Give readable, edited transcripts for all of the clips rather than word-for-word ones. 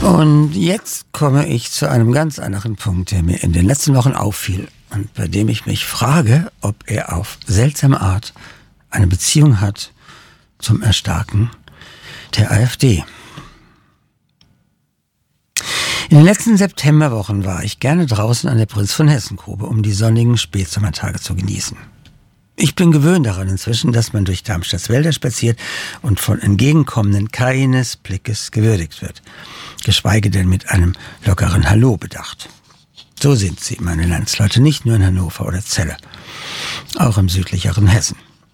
Und jetzt komme ich zu einem ganz anderen Punkt, der mir in den letzten Wochen auffiel und bei dem ich mich frage, ob er auf seltsame Art eine Beziehung hat zum Erstarken der AfD. In den letzten Septemberwochen war ich gerne draußen an der Prinz von Hessen-Grube, um die sonnigen Spätsommertage zu genießen. Ich bin gewöhnt daran inzwischen, dass man durch Darmstadts Wälder spaziert und von Entgegenkommenden keines Blickes gewürdigt wird, geschweige denn mit einem lockeren Hallo bedacht. So sind sie, meine Landsleute, nicht nur in Hannover oder Celle, auch im südlicheren Hessen.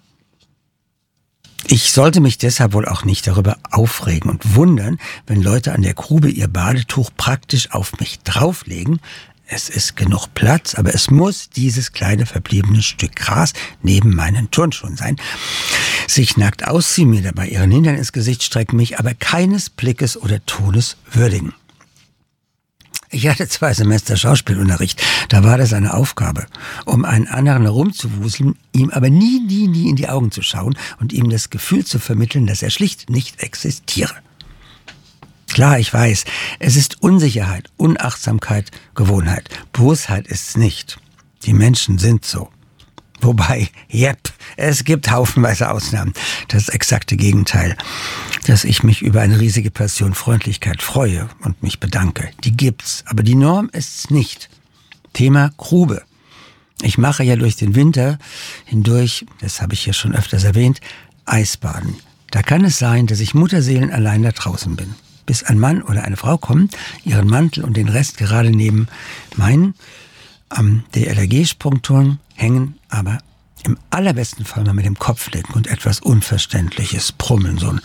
Ich sollte mich deshalb wohl auch nicht darüber aufregen und wundern, wenn Leute an der Grube ihr Badetuch praktisch auf mich drauflegen. Es ist genug Platz, aber es muss dieses kleine verbliebene Stück Gras neben meinen Turnschuhen sein. Sich nackt ausziehen, mir dabei ihren Hintern ins Gesicht strecken, mich aber keines Blickes oder Tones würdigen. Ich hatte 2 Semester Schauspielunterricht, da war das eine Aufgabe, um einen anderen herumzuwuseln, ihm aber nie in die Augen zu schauen und ihm das Gefühl zu vermitteln, dass er schlicht nicht existiere. Klar, ich weiß, es ist Unsicherheit, Unachtsamkeit, Gewohnheit. Bosheit ist's nicht. Die Menschen sind so. Wobei, es gibt haufenweise Ausnahmen. Das exakte Gegenteil. Dass ich mich über eine riesige Portion Freundlichkeit freue und mich bedanke. Die gibt's, aber die Norm ist's nicht. Thema Grube. Ich mache ja durch den Winter hindurch, das habe ich hier schon öfters erwähnt, Eisbaden. Da kann es sein, dass ich Mutterseelen allein da draußen bin. Bis ein Mann oder eine Frau kommen, ihren Mantel und den Rest gerade neben meinen am DLRG-Sprungturm hängen, aber im allerbesten Fall mal mit dem Kopf nicken und etwas Unverständliches brummeln, so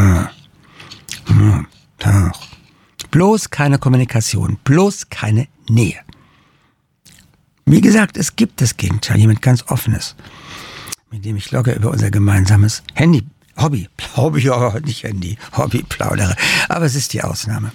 ein bloß keine Kommunikation, bloß keine Nähe. Wie gesagt, es gibt das Gegenteil, jemand ganz Offenes, mit dem ich locker über unser gemeinsames Hobby plaudere, aber es ist die Ausnahme.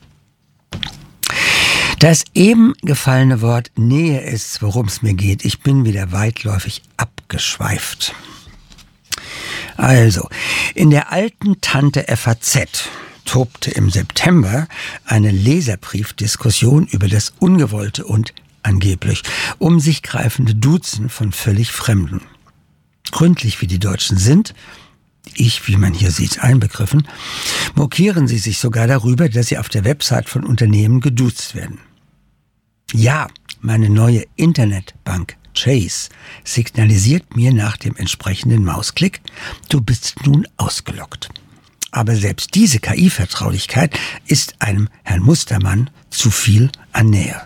Das eben gefallene Wort Nähe ist, worum es mir geht. Ich bin wieder weitläufig abgeschweift. Also, in der alten Tante FAZ tobte im September eine Leserbriefdiskussion über das ungewollte und angeblich um sich greifende Duzen von völlig Fremden. Gründlich wie die Deutschen sind, ich, wie man hier sieht, einbegriffen, mokieren sie sich sogar darüber, dass sie auf der Website von Unternehmen geduzt werden. Ja, meine neue Internetbank Chase signalisiert mir nach dem entsprechenden Mausklick, du bist nun ausgeloggt. Aber selbst diese KI-Vertraulichkeit ist einem Herrn Mustermann zu viel an Nähe.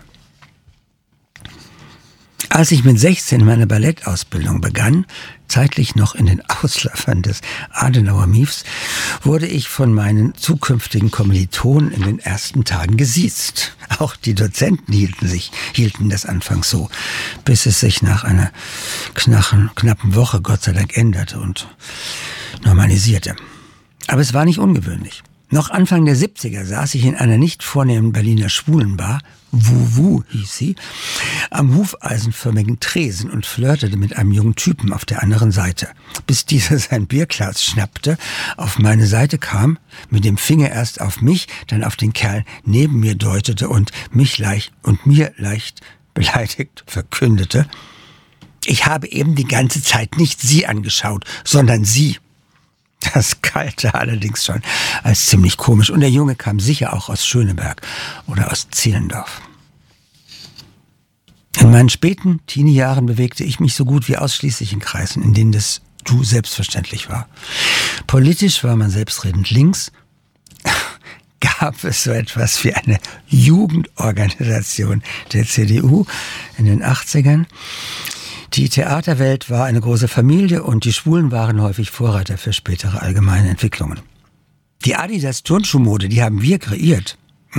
Als ich mit 16 meine Ballettausbildung begann, zeitlich noch in den Ausläufern des Adenauer-Miefs, wurde ich von meinen zukünftigen Kommilitonen in den ersten Tagen gesiezt. Auch die Dozenten hielten das anfangs so, bis es sich nach einer knappen Woche Gott sei Dank änderte und normalisierte. Aber es war nicht ungewöhnlich. Noch Anfang der 70er saß ich in einer nicht vornehmen Berliner Schwulenbar, Wuwu hieß sie, am hufeisenförmigen Tresen und flirtete mit einem jungen Typen auf der anderen Seite, bis dieser sein Bierglas schnappte, auf meine Seite kam, mit dem Finger erst auf mich, dann auf den Kerl neben mir deutete und mir leicht beleidigt verkündete: Ich habe eben die ganze Zeit nicht Sie angeschaut, sondern Sie. Das galte allerdings schon als ziemlich komisch. Und der Junge kam sicher auch aus Schöneberg oder aus Zehlendorf. In meinen späten Teenie-Jahren bewegte ich mich so gut wie ausschließlich in Kreisen, in denen das Du selbstverständlich war. Politisch war man selbstredend links. Gab es so etwas wie eine Jugendorganisation der CDU in den 80ern. Die Theaterwelt war eine große Familie und die Schwulen waren häufig Vorreiter für spätere allgemeine Entwicklungen. Die Adidas-Turnschuhmode, die haben wir kreiert.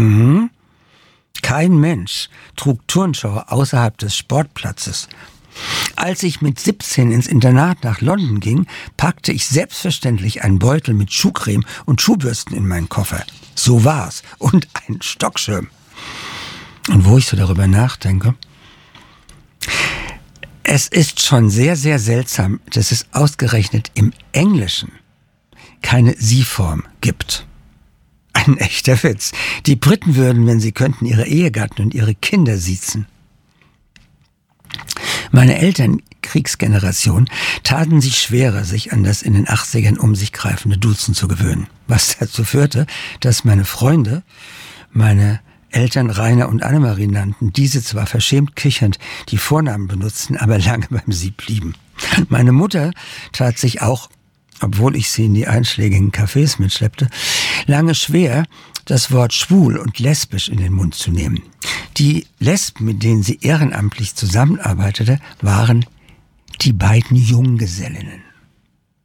Kein Mensch trug Turnschuhe außerhalb des Sportplatzes. Als ich mit 17 ins Internat nach London ging, packte ich selbstverständlich einen Beutel mit Schuhcreme und Schuhbürsten in meinen Koffer. So war's. Und einen Stockschirm. Und wo ich so darüber nachdenke, es ist schon sehr, sehr seltsam, dass es ausgerechnet im Englischen keine Sie-Form gibt. ein echter Witz. Die Briten würden, wenn sie könnten, ihre Ehegatten und ihre Kinder siezen. Meine Eltern, Kriegsgeneration, taten sich schwerer, sich an das in den 80ern um sich greifende Duzen zu gewöhnen. Was dazu führte, dass meine Freunde meine Eltern Rainer und Annemarie nannten, diese zwar verschämt kichernd die Vornamen benutzten, aber lange beim Sie blieben. Meine Mutter tat sich auch, obwohl ich sie in die einschlägigen Cafés mitschleppte, lange schwer, das Wort schwul und lesbisch in den Mund zu nehmen. Die Lesben, mit denen sie ehrenamtlich zusammenarbeitete, waren die beiden Junggesellinnen.